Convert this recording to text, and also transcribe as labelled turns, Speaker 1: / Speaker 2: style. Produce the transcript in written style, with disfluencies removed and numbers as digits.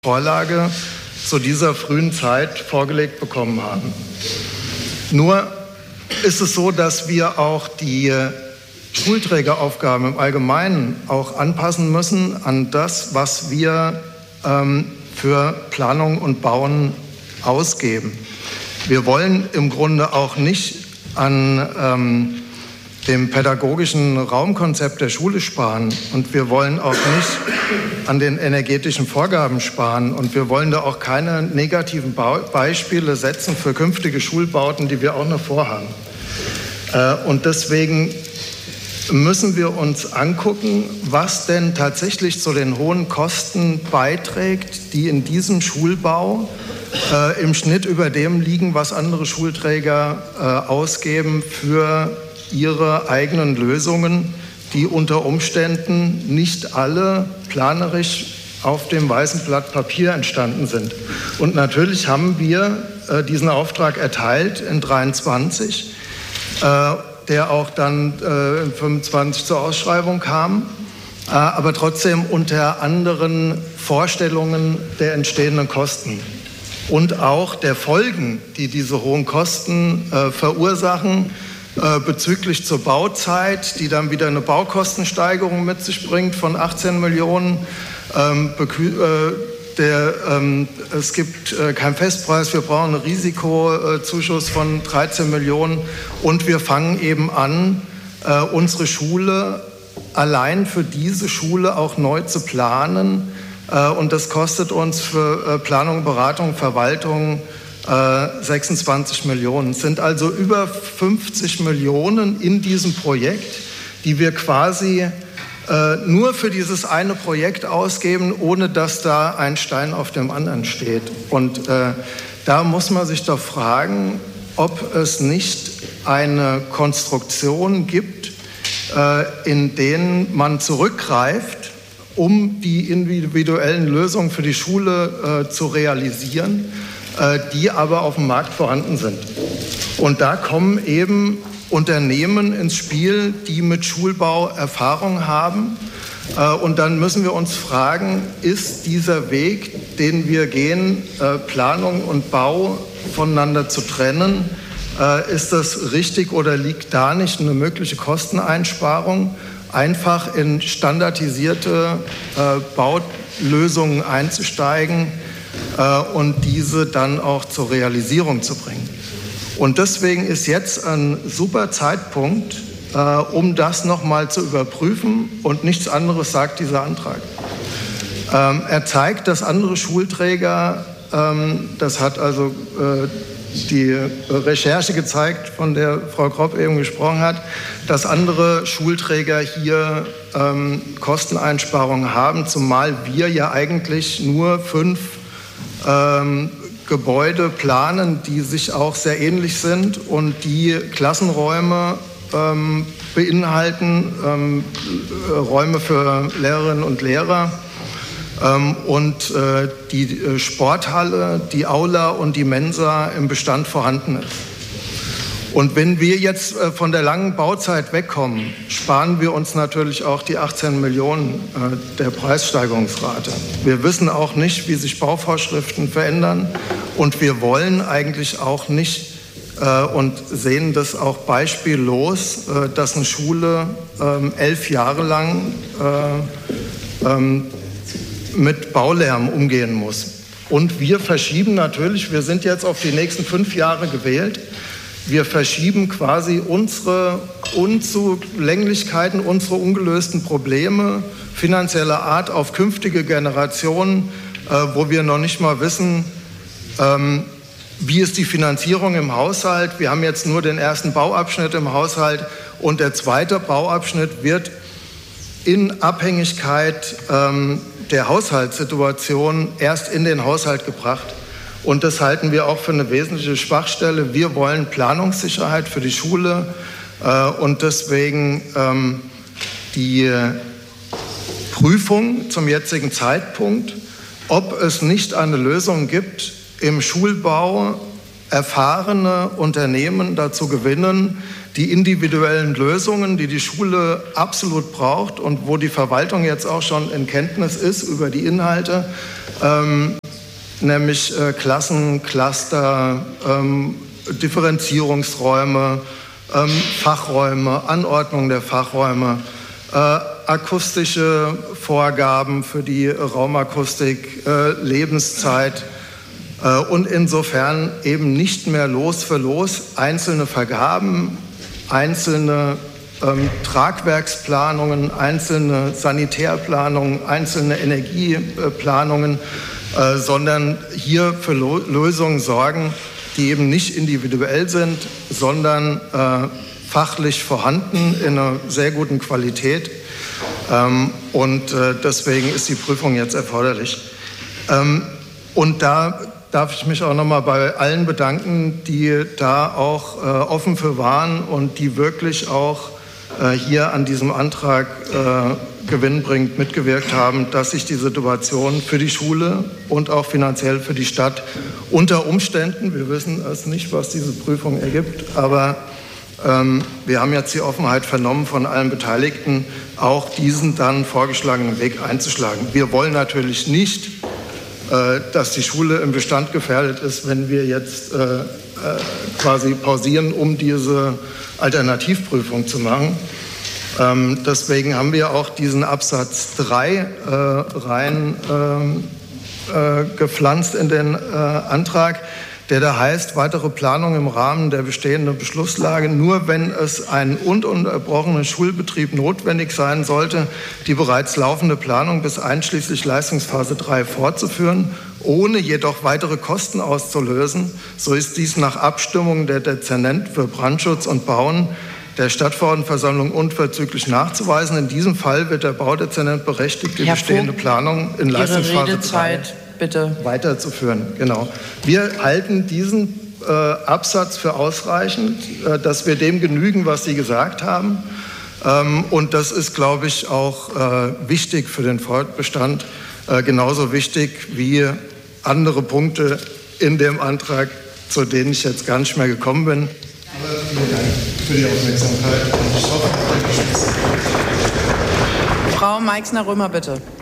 Speaker 1: Vorlage zu dieser frühen Zeit vorgelegt bekommen haben. Nur ist es so, dass wir auch die Schulträgeraufgaben im Allgemeinen auch anpassen müssen an das, was wir für Planung und Bauen ausgeben. Wir wollen im Grunde auch nicht an dem pädagogischen Raumkonzept der Schule sparen und wir wollen auch nicht an den energetischen Vorgaben sparen und wir wollen da auch keine negativen Beispiele setzen für künftige Schulbauten, die wir auch noch vorhaben. Und deswegen müssen wir uns angucken, was denn tatsächlich zu den hohen Kosten beiträgt, die in diesem Schulbau im Schnitt über dem liegen, was andere Schulträger ausgeben für ihre eigenen Lösungen, die unter Umständen nicht alle planerisch auf dem weißen Blatt Papier entstanden sind. Und natürlich haben wir diesen Auftrag erteilt in 23, der auch dann in 25 zur Ausschreibung kam, aber trotzdem unter anderen Vorstellungen der entstehenden Kosten und auch der Folgen, die diese hohen Kosten verursachen, bezüglich zur Bauzeit, die dann wieder eine Baukostensteigerung mit sich bringt von 18 Millionen. Es gibt keinen Festpreis, wir brauchen einen Risikozuschuss von 13 Millionen und wir fangen eben an, unsere Schule allein für diese Schule auch neu zu planen. Und das kostet uns für Planung, Beratung, Verwaltung 26 Millionen. Es sind also über 50 Millionen in diesem Projekt, die wir quasi nur für dieses eine Projekt ausgeben, ohne dass da ein Stein auf dem anderen steht. Und da muss man sich doch fragen, ob es nicht eine Konstruktion gibt, in denen man zurückgreift, um die individuellen Lösungen für die Schule zu realisieren, die aber auf dem Markt vorhanden sind. Und da kommen eben Unternehmen ins Spiel, die mit Schulbau Erfahrung haben. Und dann müssen wir uns fragen, ist dieser Weg, den wir gehen, Planung und Bau voneinander zu trennen, ist das richtig oder liegt da nicht eine mögliche Kosteneinsparung, einfach in standardisierte Baulösungen einzusteigen und diese dann auch zur Realisierung zu bringen. Und deswegen ist jetzt ein super Zeitpunkt, um das nochmal zu überprüfen und nichts anderes sagt dieser Antrag. Er zeigt, dass andere Schulträger, das hat also die Recherche gezeigt, von der Frau Kropp eben gesprochen hat, dass andere Schulträger hier Kosteneinsparungen haben, zumal wir ja eigentlich nur 5 Gebäude planen, die sich auch sehr ähnlich sind und die Klassenräume beinhalten, Räume für Lehrerinnen und Lehrer und die Sporthalle, die Aula und die Mensa im Bestand vorhanden ist. Und wenn wir jetzt von der langen Bauzeit wegkommen, sparen wir uns natürlich auch die 18 Millionen der Preissteigerungsrate. Wir wissen auch nicht, wie sich Bauvorschriften verändern und wir wollen eigentlich auch nicht und sehen das auch beispiellos, dass eine Schule 11 Jahre lang mit Baulärm umgehen muss. Und wir verschieben natürlich, wir sind jetzt auf die nächsten 5 Jahre gewählt, wir verschieben quasi unsere Unzulänglichkeiten, unsere ungelösten Probleme finanzieller Art auf künftige Generationen, wo wir noch nicht mal wissen, wie ist die Finanzierung im Haushalt. Wir haben jetzt nur den ersten Bauabschnitt im Haushalt und der zweite Bauabschnitt wird in Abhängigkeit der Haushaltssituation erst in den Haushalt gebracht. Und das halten wir auch für eine wesentliche Schwachstelle. Wir wollen Planungssicherheit für die Schule und deswegen die Prüfung zum jetzigen Zeitpunkt, ob es nicht eine Lösung gibt, im Schulbau erfahrene Unternehmen dazu gewinnen, die individuellen Lösungen, die die Schule absolut braucht und wo die Verwaltung jetzt auch schon in Kenntnis ist über die Inhalte, nämlich Klassen, Cluster, Differenzierungsräume, Fachräume, Anordnung der Fachräume, akustische Vorgaben für die Raumakustik, Lebenszeit und insofern eben nicht mehr Los für Los einzelne Vergaben, einzelne Tragwerksplanungen, einzelne Sanitärplanungen, einzelne Energieplanungen, sondern hier für Lösungen sorgen, die eben nicht individuell sind, sondern fachlich vorhanden in einer sehr guten Qualität. Und deswegen ist die Prüfung jetzt erforderlich. Und da darf ich mich auch nochmal bei allen bedanken, die da auch offen für waren und die wirklich auch hier an diesem Antrag gewinnbringend mitgewirkt haben, dass sich die Situation für die Schule und auch finanziell für die Stadt unter Umständen, wir wissen es nicht, was diese Prüfung ergibt, aber wir haben jetzt die Offenheit vernommen von allen Beteiligten, auch diesen dann vorgeschlagenen Weg einzuschlagen. Wir wollen natürlich nicht, dass die Schule im Bestand gefährdet ist, wenn wir jetzt quasi pausieren, um diese Alternativprüfung zu machen. Deswegen haben wir auch diesen Absatz 3 rein gepflanzt in den Antrag, der da heißt, weitere Planung im Rahmen der bestehenden Beschlusslage, nur wenn es einen ununterbrochenen Schulbetrieb notwendig sein sollte, die bereits laufende Planung bis einschließlich Leistungsphase 3 fortzuführen, ohne jedoch weitere Kosten auszulösen, so ist dies nach Abstimmung der Dezernent für Brandschutz und Bauen der Stadtverordnetenversammlung unverzüglich nachzuweisen. In diesem Fall wird der Baudezernent berechtigt, die bestehende Planung in Leistungsphase 3 bitte weiterzuführen. Genau. Wir halten diesen Absatz für ausreichend, dass wir dem genügen, was Sie gesagt haben. Und das ist, glaube ich, auch wichtig für den Fortbestand, genauso wichtig wie andere Punkte in dem Antrag, zu denen ich jetzt gar nicht mehr gekommen bin. Vielen Dank für die Aufmerksamkeit. Ich hoffe,
Speaker 2: Frau Meixner-Römer, bitte.